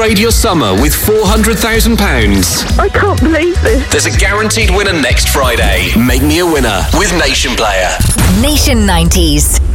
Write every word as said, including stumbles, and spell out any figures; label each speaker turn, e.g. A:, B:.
A: upgrade your summer with four hundred thousand pounds.
B: I can't believe this.
A: There's a guaranteed winner next Friday. Make me a winner with Nation Player.
C: Nation nineties.